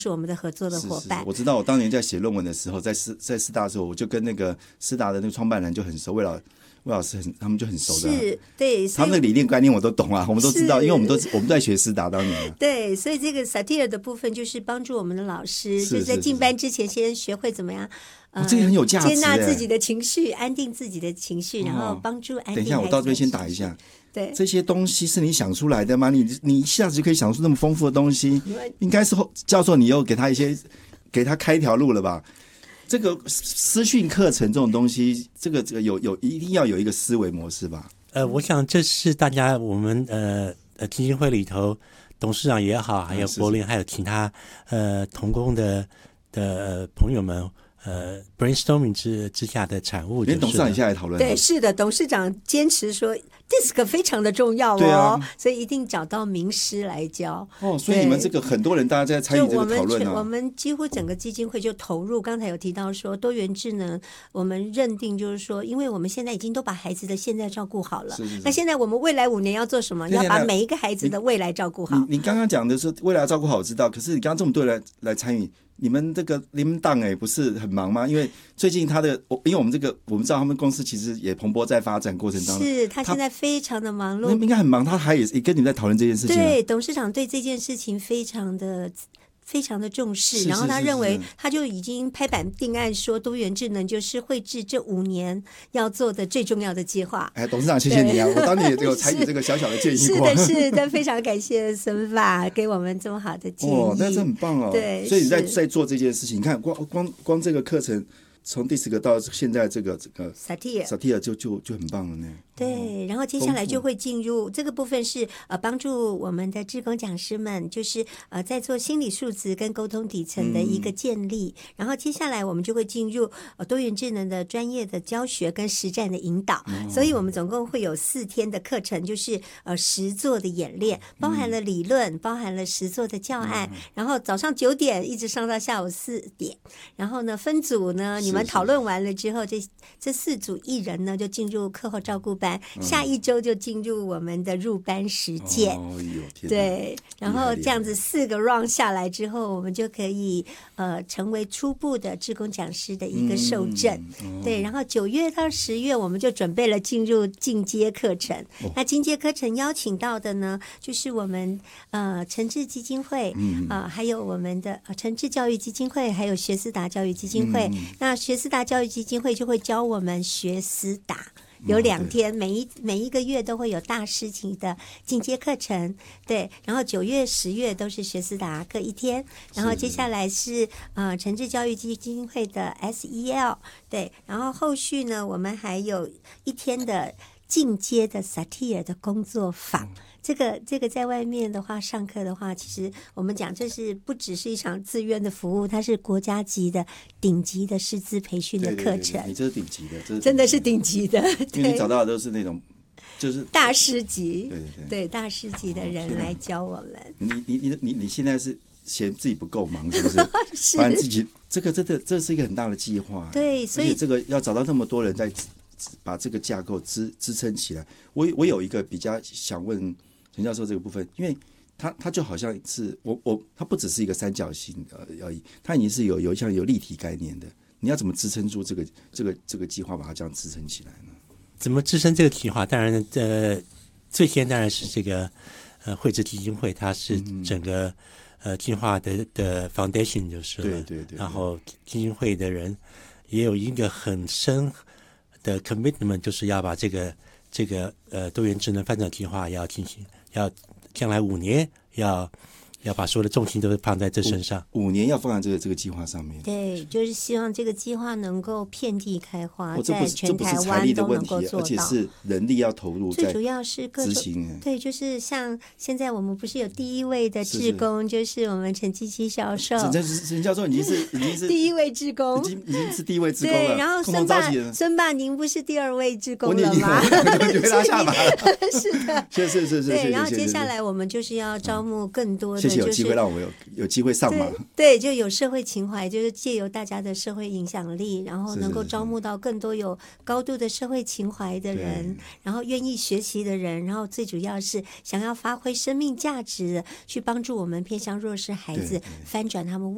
是我们的合作的伙伴。 是我知道，我当年在写论文的时候，在师大的时候，我就跟那个师大的那个创办人就很熟，魏老师他们就很熟的、啊， 是对， 他们的理念观念我都懂啊，我们都知道，因为我们都在学师大当年、啊。 对，所以这个 Satir 的部分就是帮助我们的老师，就是在进班之前先学会怎么样。 这个很有价值， 接纳自己的情绪，安定自己的情绪，然后帮助安定。 等一下，我到这边先打一下。 对， 这些东西是你想出来的吗？你一下子就可以想出那么丰富的东西，应该是教授你又给他开一条路了吧？这个私讯课程这种东西，这个有一定要有一个思维模式吧？ 我想这是我们基金会里头董事长也好，还有柏林，还有其他同工的朋友们。brainstorming 之下的产物， 连董事长也下来讨论。 对，是的，董事长坚持说 DISC 非常的重要哦，所以一定找到名师来教。 所以你们这个很多人大家在参与这个讨论我们几乎整个基金会就投入。刚才有提到说多元智能，我们认定就是说，因为我们现在已经都把孩子的现在照顾好了，那现在我们未来5年要做什么？要把每一个孩子的未来照顾好。 你刚刚讲的是未来照顾好，我知道，可是你刚刚这么多人来参与。你们党不是很忙吗？因为最近因为我们知道他们公司其实也蓬勃在发展过程当中， 是他现在非常的忙碌， 应该很忙，他也跟你们在讨论这件事情。 对，董事长对这件事情非常的重视，然后他认为他就已经拍板定案说多元智能就是绘制这5年要做的最重要的计划。 董事长谢谢你啊，我当年也有参与这个小小的建议过。 是的，非常感谢孙爸给我们这么好的建议。 那这很棒哦。 对， 所以你在做这件事情，你看光这个课程从DISC到现在这个 Satir 就很棒了呢。 对，然后接下来就会进入这个部分是帮助我们的志工讲师们，就是在做心理素质跟沟通底层的一个建立。然后接下来我们就会进入多元智能的专业的教学跟实战的引导。所以我们总共会有4天的课程，就是实作的演练，包含了理论，包含了实作的教案。然后早上9点一直上到下午4点。然后呢，分组呢，你们讨论完了之后，这4组1人呢就进入课后照顾班。下一周就进入我们的入班实践。对，然后这样子4个 round 下来之后，我们就可以成为初步的志工讲师的一个受证。对，然后9月到10月我们就准备了进入进阶课程。那进阶课程邀请到的呢，就是我们诚志基金会还有我们的诚志教育基金会，还有学思达教育基金会。那学思达教育基金会就会教我们学思达。有2天，每一个月都会有大师级的进阶课程。对，然后9月、10月都是学思达各1天，然后接下来是诚志教育基金会的 SEL。对，然后后续呢，我们还有1天的进阶的 Satir 的工作坊。这个在外面的话，上课的话，其实我们讲这是不只是一场自愿的服务，它是国家级的顶级的师资培训的课程。 你这是顶级的， 真的是顶级的， 因为你找到的都是那种就是大师级， 对大师级的人来教我们。 你现在是嫌自己不够忙，是不是？ 是， 反正自己这是一个很大的计划。 对，所以这个要找到那么多人在把这个架构支撑起来。我有一个比较想问陈教授这个部分，因为他就好像是他不只是一个三角形而已，他已经是有像有立体概念的。你要怎么支撑住这个计划，把它这样支撑起来呢？ 怎么支撑这个计划？当然，最先当然是这个绘制基金会，它是整个计划的 foundation 就是了。对。然后基金会的人也有一个很深的 commitment， 就是要把这个多元智能发展计划要进行，要将来5年要把所有的重心都放在这身上。 5年要放在这个计划上面。 对，就是希望这个计划能够遍地开花，在全台湾都能够做到。 而且是人力要投入， 最主要是各种执行。 对，就是像现在我们不是有第1位的志工，就是我们陈基基教授。 陈教授已经是第1位志工， 已经是第1位志工了。 对，然后孙爸，您不是第2位志工了吗？ 你会拉下马了。 是的， 是。 对，然后接下来我们就是要招募更多的。 谢谢有机会让我们有机会上马。 对，就有社会情怀，就是借由大家的社会影响力，然后能够招募到更多有高度的社会情怀的人，然后愿意学习的人，然后最主要是想要发挥生命价值，去帮助我们偏向弱势孩子翻转他们